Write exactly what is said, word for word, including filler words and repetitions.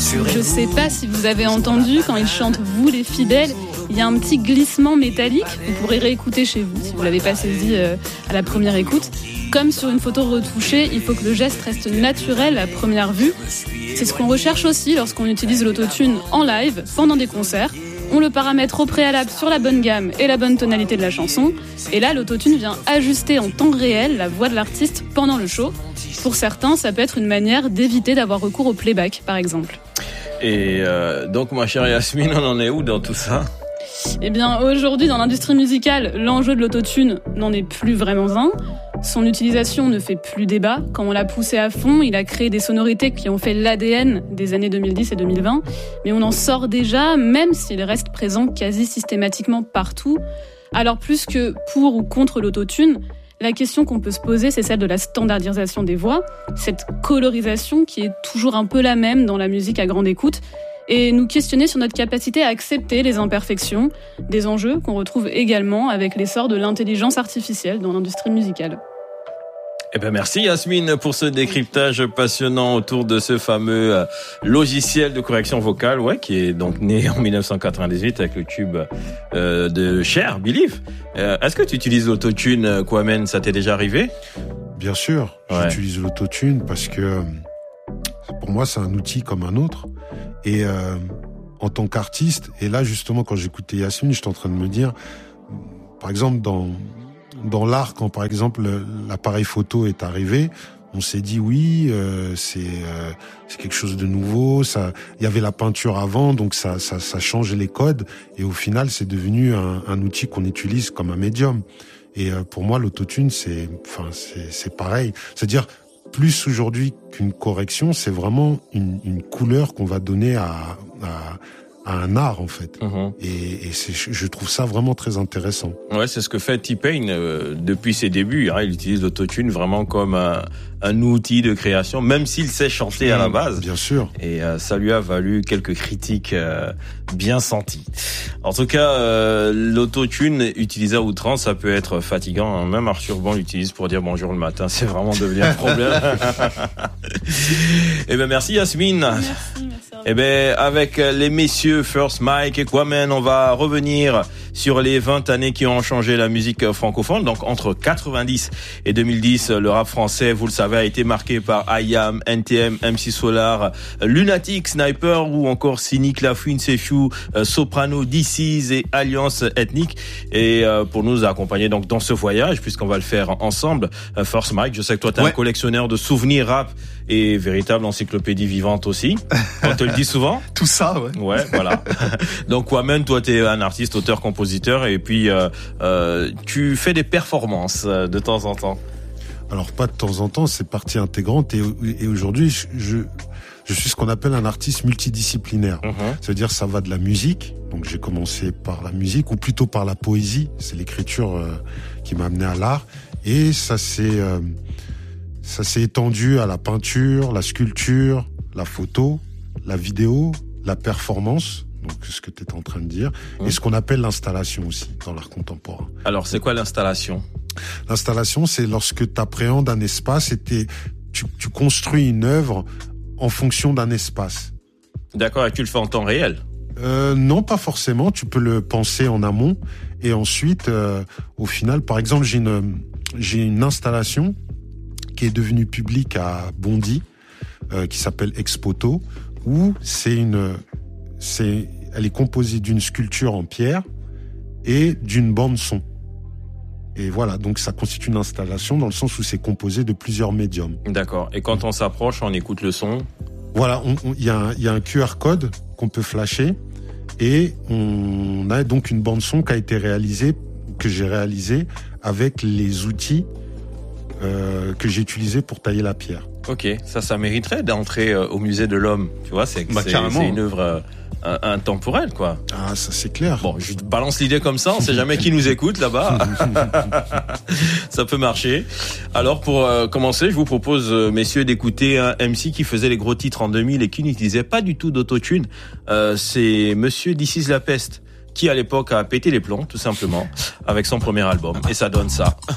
Je sais pas si vous avez entendu, quand il chante « Vous les fidèles », il y a un petit glissement métallique. Vous pourrez réécouter chez vous si vous l'avez pas saisi euh, à la première écoute. Comme sur une photo retouchée, il faut que le geste reste naturel à première vue. C'est ce qu'on recherche aussi lorsqu'on utilise l'autotune en live, pendant des concerts. On le paramètre au préalable sur la bonne gamme et la bonne tonalité de la chanson. Et là, l'autotune vient ajuster en temps réel la voix de l'artiste pendant le show. Pour certains, ça peut être une manière d'éviter d'avoir recours au playback, par exemple. Et euh, donc, ma chère Yasmine, on en est où dans tout ça ? Eh bien, aujourd'hui, dans l'industrie musicale, l'enjeu de l'autotune n'en est plus vraiment un. Son utilisation ne fait plus débat. Quand on l'a poussé à fond, il a créé des sonorités qui ont fait l'A D N des années deux mille dix et deux mille vingt. Mais on en sort déjà, même s'il reste présent quasi systématiquement partout. Alors plus que pour ou contre l'autotune, la question qu'on peut se poser, c'est celle de la standardisation des voix. Cette colorisation qui est toujours un peu la même dans la musique à grande écoute. Et nous questionner sur notre capacité à accepter les imperfections, des enjeux qu'on retrouve également avec l'essor de l'intelligence artificielle dans l'industrie musicale. Eh ben merci Yasmine pour ce décryptage passionnant autour de ce fameux euh, logiciel de correction vocale, ouais, qui est donc né en dix-neuf cent quatre-vingt-dix-huit avec le tube euh, de Cher, Believe. Euh, est-ce que tu utilises l'autotune, Kwame? Ça t'est déjà arrivé? Bien sûr, ouais. J'utilise l'autotune parce que pour moi c'est un outil comme un autre. Et euh, en tant qu'artiste, et là justement quand j'écoutais Yasmine, j'étais en train de me dire, par exemple dans dans l'art, quand par exemple l'appareil photo est arrivé, on s'est dit oui, euh, c'est euh, c'est quelque chose de nouveau. Ça, il y avait la peinture avant, donc ça ça ça change les codes. Et au final, c'est devenu un, un outil qu'on utilise comme un médium. Et euh, pour moi, l'autotune, c'est enfin c'est c'est pareil. C'est-à-dire plus aujourd'hui qu'une correction, c'est vraiment une, une couleur qu'on va donner à, à, à un art, en fait. Mmh. Et, et c'est, je trouve ça vraiment très intéressant. Ouais, c'est ce que fait T-Pain euh, depuis ses débuts. Hein. Il utilise l'autotune vraiment comme un, un outil de création, même s'il sait chanter mmh, à la base. Bien sûr. Et euh, ça lui a valu quelques critiques euh, bien senties. En tout cas, euh, l'autotune utilisé à outrance, ça peut être fatigant. Hein. Même Arthur Bon l'utilise pour dire bonjour le matin. C'est vraiment devenu un problème. Eh ben merci Yasmine. Merci, merci. Eh ben avec les messieurs First Mike et Kwame, on va revenir sur les vingt années qui ont changé la musique francophone. Donc entre quatre-vingt-dix et deux mille dix, le rap français, vous le savez, a été marqué par I A M, N T M, M C Solar, Lunatic, Sniper ou encore Cynic, Lafouine, Sefiu, Soprano, D C's et Alliance Ethnique. Et pour nous accompagner donc dans ce voyage, puisqu'on va le faire ensemble, First Mike, je sais que toi t'es ouais. un collectionneur de souvenirs rap et véritable encyclopédie vivante aussi. On te le dit souvent. Tout ça, ouais. Ouais, voilà. Donc, Kwame, toi, t'es un artiste, auteur, compositeur, et puis euh, euh, tu fais des performances euh, de temps en temps. Alors, pas de temps en temps, c'est partie intégrante. Et, et aujourd'hui, je, je, je suis ce qu'on appelle un artiste multidisciplinaire. Mmh. C'est-à-dire, ça va de la musique. Donc, j'ai commencé par la musique, ou plutôt par la poésie. C'est l'écriture euh, qui m'a amené à l'art. Et ça s'est, euh, ça s'est étendu à la peinture, la sculpture, la photo, la vidéo, la performance, donc ce que tu es en train de dire, mmh. et ce qu'on appelle l'installation aussi dans l'art contemporain. Alors, c'est quoi l'installation ? L'installation, c'est lorsque tu appréhendes un espace et tu, tu construis une œuvre en fonction d'un espace. D'accord, et tu le fais en temps réel ? euh, Non, pas forcément. Tu peux le penser en amont et ensuite, euh, au final, par exemple, j'ai une, j'ai une installation qui est devenue publique à Bondy, euh, qui s'appelle Expoto, où c'est une, c'est, elle est composée d'une sculpture en pierre et d'une bande son. Et voilà, donc ça constitue une installation dans le sens où c'est composé de plusieurs médiums. D'accord. Et quand on s'approche, on écoute le son. Voilà, il y a un, y a un Q R code qu'on peut flasher et on a donc une bande son qui a été réalisée, que j'ai réalisée avec les outils euh, que j'ai utilisés pour tailler la pierre. Ok, ça, ça mériterait d'entrer euh, au musée de l'homme. Tu vois, c'est, bah, c'est, c'est une œuvre euh, intemporelle, quoi. Ah, ça c'est clair. Bon, je balance l'idée comme ça, on sait jamais qui nous écoute là-bas. Ça peut marcher. Alors, pour euh, commencer, je vous propose, euh, messieurs, d'écouter un M C qui faisait les gros titres en deux mille et qui n'utilisait pas du tout d'autotune. Euh, c'est Monsieur This Is La Peste, qui à l'époque a pété les plombs, tout simplement, avec son premier album. Et ça donne ça.